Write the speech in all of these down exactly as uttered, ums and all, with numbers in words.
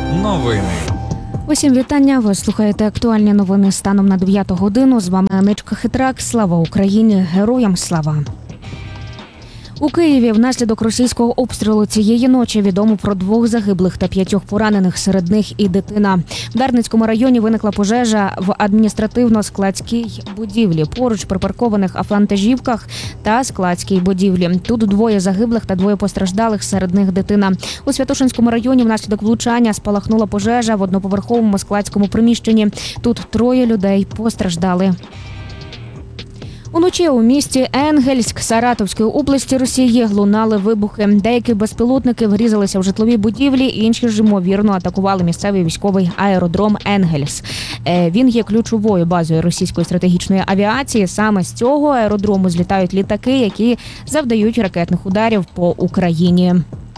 Новини. Усім вітання. Ви слухаєте актуальні новини станом на дев'яту годину. З вами Аничка Хитрак. Слава Україні! Героям слава! У Києві внаслідок російського обстрілу цієї ночі відомо про двох загиблих та п'ятьох поранених, серед них і дитина. В Дарницькому районі виникла пожежа в адміністративно-складській будівлі. Поруч припаркованих автовантажівках та складській будівлі. Тут двоє загиблих та двоє постраждалих, серед них дитина. У Святошинському районі внаслідок влучання спалахнула пожежа в одноповерховому складському приміщенні. Тут троє людей постраждали. Уночі у місті Енгельськ Саратовської області Росії лунали вибухи. Деякі безпілотники врізалися в житлові будівлі, інші ж, ймовірно, атакували місцевий військовий аеродром Енгельс. Він є ключовою базою російської стратегічної авіації. Саме з цього аеродрому злітають літаки, які завдають ракетних ударів по Україні.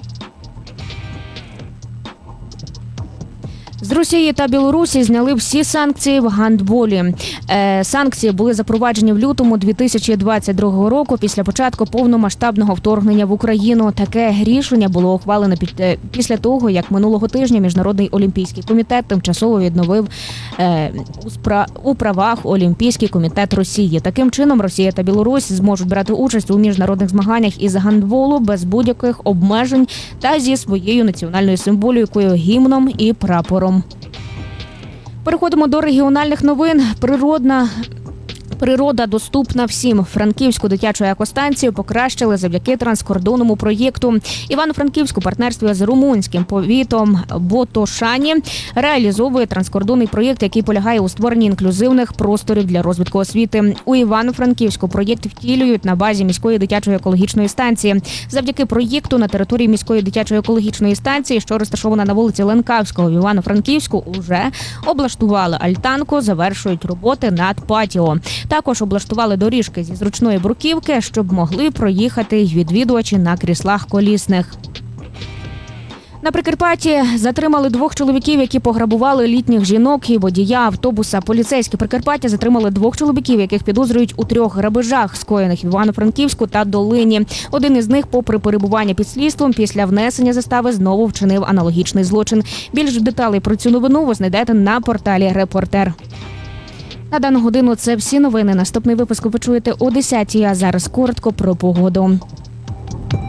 З Росії та Білорусі зняли всі санкції в гандболі. Е, санкції були запроваджені в лютому дві тисячі двадцять другого року після початку повномасштабного вторгнення в Україну. Таке рішення було ухвалене під, після того, як минулого тижня Міжнародний олімпійський комітет тимчасово відновив е, у, спра, у правах Олімпійський комітет Росії. Таким чином Росія та Білорусь зможуть брати участь у міжнародних змаганнях із гандболу без будь-яких обмежень та зі своєю національною символікою, гімном і прапором. Переходимо до регіональних новин. Природна Природа доступна всім. Франківську дитячу екостанцію покращили завдяки транскордонному проєкту. Івано-Франківську партнерстві з румунським повітом Ботошані реалізовує транскордонний проєкт, який полягає у створенні інклюзивних просторів для розвитку освіти. У Івано-Франківську проєкт втілюють на базі міської дитячої екологічної станції. Завдяки проєкту на території міської дитячої екологічної станції, що розташована на вулиці Ленкавського в Івано-Франківську, уже облаштували альтанку, завершують роботи над патіо. Також облаштували доріжки зі зручної бруківки, щоб могли проїхати й відвідувачі на кріслах колісних. На Прикарпатті затримали двох чоловіків, які пограбували літніх жінок і водія автобуса. Поліцейські Прикарпаття затримали двох чоловіків, яких підозрюють у трьох грабежах, скоєних в Івано-Франківську та Долині. Один із них, попри перебування під слідством, після внесення застави знову вчинив аналогічний злочин. Більш деталей про цю новину ви знайдете на порталі «Репортер». На дану годину це всі новини. Наступний випуск ви почуєте о десятій, а зараз коротко про погоду.